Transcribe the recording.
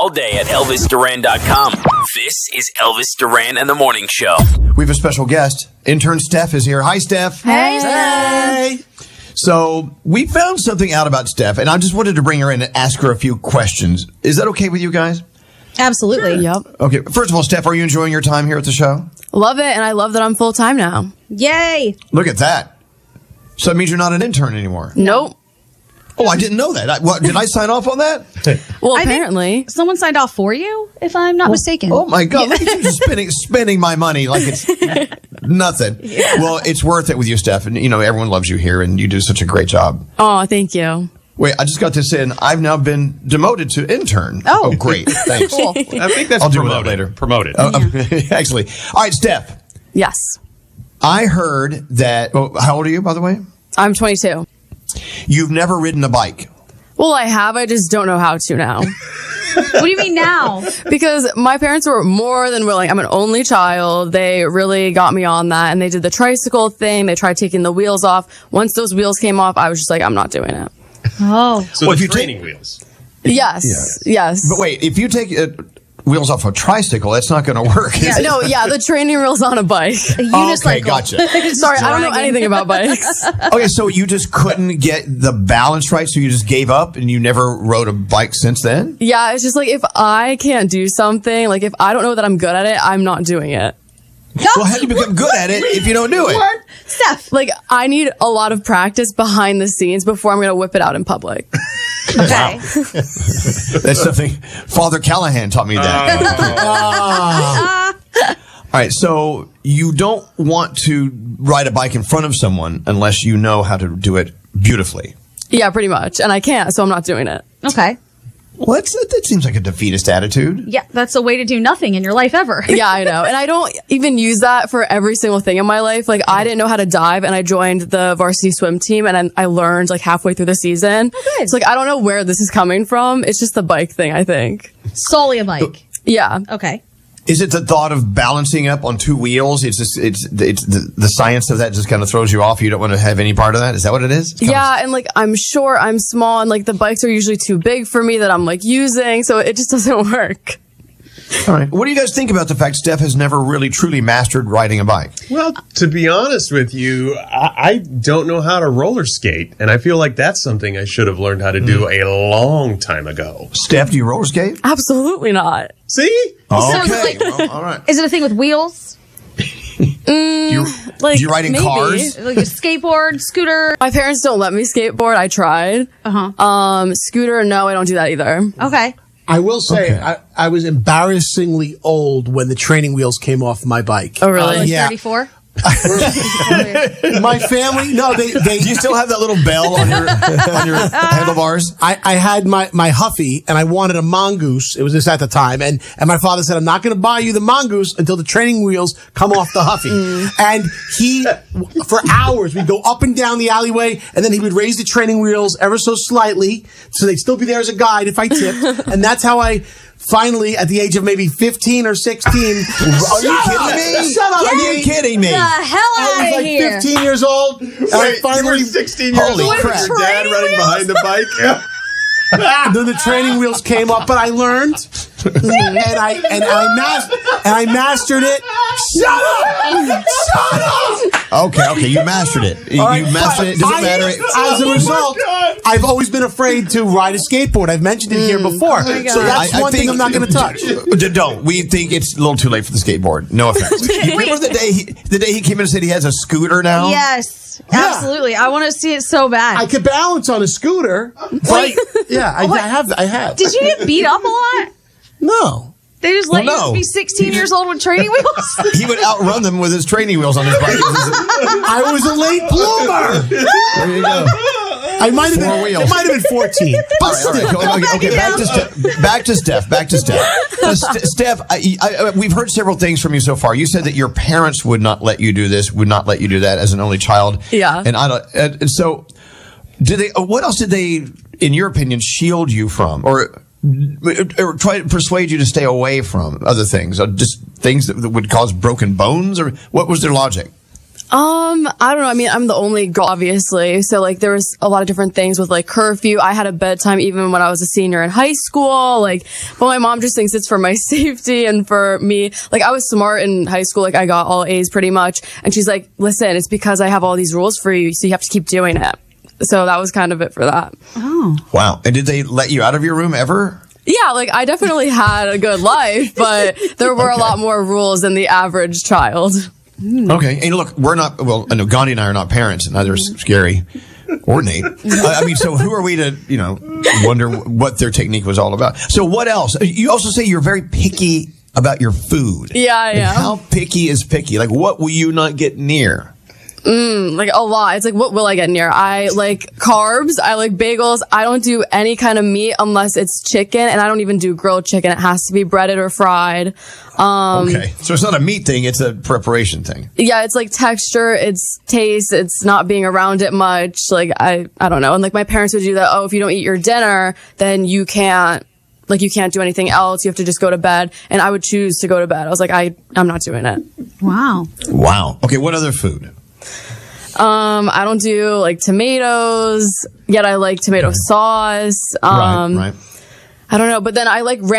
all day at ElvisDuran.com. This is Elvis Duran and the Morning Show. We have a special guest. Intern Steph is here. Hi, Steph. Hey. So we found something out about Steph, and I just wanted to bring her in and ask her a few questions. Is that okay with you guys? Absolutely. Yep. Okay. First of all, Steph, are you enjoying your time here at the show? Love it, and I love that I'm full time now. Yay. Look at that. So that means you're not an intern anymore. Nope. Oh, I didn't know that. Did I sign off on that? Well, I think apparently. someone signed off for you, if I'm not mistaken. Oh my God! Look at you just spending my money like it's nothing. Yeah. Well, it's worth it with you, Steph, and everyone loves you here, and you do such a great job. Oh, thank you. Wait, I just got this in. I've now been demoted to intern. Oh. Great! Thanks. Cool. I think that's I'll do promoted. that later. Promoted. Actually, all right, Steph. Yes. I heard that. Oh, how old are you, by the way? I'm 22. You've never ridden a bike. Well, I have. I just don't know how to now. What do you mean now? Because my parents were more than willing. I'm an only child. They really got me on that, and they did the tricycle thing. They tried taking the wheels off. Once those wheels came off, I was just like, I'm not doing it. Oh. So Well, the if you training wheels. Yes. But wait, if you take wheels off a tricycle, that's not going to work. is it? No, yeah, the training wheel's on a bike. Unicycle. Okay, gotcha. Sorry, I don't know anything about bikes. Okay, so you just couldn't get the balance right, so you just gave up and you never rode a bike since then? Yeah, it's just like if I can't do something, like if I don't know that I'm good at it, I'm not doing it. Well, how do you become good at it if you don't do it? What? Steph. Like I need a lot of practice behind the scenes before I'm going to whip it out in public. Okay. That's something Father Callahan taught me that. All right, so you don't want to ride a bike in front of someone unless you know how to do it beautifully. Yeah, pretty much. And I can't, so I'm not doing it. Okay. Well, that seems like a defeatist attitude. Yeah, that's a way to do nothing in your life ever. Yeah, I know. And I don't even use that for every single thing in my life. Like I didn't know how to dive and I joined the varsity swim team and I learned like halfway through the season. Oh, good. So like I don't know where this is coming from. It's just the bike thing, I think. Solely a bike. Yeah. Okay. Is it the thought of balancing up on two wheels? It's the science of that just kind of throws you off. You don't want to have any part of that. Is that what it is? Yeah, and like I'm short, I'm small, and like the bikes are usually too big for me that I'm like using, so it just doesn't work. All right. What do you guys think about the fact Steph has never really truly mastered riding a bike? Well, to be honest with you, I don't know how to roller skate, and I feel like that's something I should have learned how to do a long time ago. Steph, do you roller skate? Absolutely not. See? Okay. Well, all right. Is it a thing with wheels? Like Do you ride in maybe. cars? Like a skateboard, scooter? My parents don't let me skateboard. I tried. Scooter, no, I don't do that either. Okay. I will say, Okay. I was embarrassingly old when the training wheels came off my bike. Oh, really? Like yeah. 34? My family, no, they Do you still have that little bell on your handlebars? I had my Huffy and I wanted a mongoose. It was this at the time. And my father said, I'm not going to buy you the mongoose until the training wheels come off the Huffy. And he, for hours, we'd go up and down the alleyway and then he would raise the training wheels ever so slightly so they'd still be there as a guide if I tipped. And that's how I finally, at the age of maybe 15 or 16. Are you kidding me? Shut up. Are you kidding me? The hell I out was of like here. 15 years old. And I Wait, you finally were 16 years Holy old with crap. your dad running behind the bike? Yeah. then the training wheels came up, but I learned, and I mastered it. Shut up! Shut up! Okay, you mastered it. You All right, mastered it. Doesn't matter. As a result, I've always been afraid to ride a skateboard. I've mentioned it here before, so that's I one thing think- I'm not going to touch. Don't. We think it's a little too late for the skateboard. No offense. You remember the day he came in and said he has a scooter now? Yes. Absolutely. I want to see it so bad. I could balance on a scooter, but yeah, I have. Did you get beat up a lot? No. They just let Well, no. you be 16 years old with training wheels? He would outrun them with his training wheels on his bike. I was a late bloomer. There you go. I might have Four been. wheels. It might have been 14. All right. Okay. Back to Steph. Steph, we've heard several things from you so far. You said that your parents would not let you do this, would not let you do that as an only child. Yeah. And I don't. And so, did they? What else did they, in your opinion, shield you from, or try to persuade you to stay away from other things, or just things that would cause broken bones, or what was their logic? I don't know. I mean, I'm the only girl, obviously. So, like, there was a lot of different things with, like, curfew. I had a bedtime even when I was a senior in high school. Like, but my mom just thinks it's for my safety and for me. Like, I was smart in high school. Like, I got all A's pretty much. And she's like, listen, it's because I have all these rules for you. So you have to keep doing it. So that was kind of it for that. Oh. Wow. And did they let you out of your room ever? Yeah, like, I definitely had a good life, but there were a lot more rules than the average child. Okay. And look, we're not, well, I know Gandhi and I are not parents, and neither is Scary or Nate. I mean, so who are we to, wonder what their technique was all about? So what else? You also say you're very picky about your food. Yeah, I am. How picky is picky? Like, what will you not get near? Like a lot. It's like, what will I get near? I like carbs. I like bagels. I don't do any kind of meat unless it's chicken, and I don't even do grilled chicken. It has to be breaded or fried. Okay. So it's not a meat thing. It's a preparation thing. Yeah, it's like texture, it's taste, it's not being around it much. Like, I don't know. And like my parents would do that. Oh, if you don't eat your dinner, then you can't do anything else. You have to just go to bed. And I would choose to go to bed. I was like, I'm not doing it. Wow. Wow. Okay. What other food? I don't do like tomatoes, yet I like tomato sauce. Right. I don't know, but then I like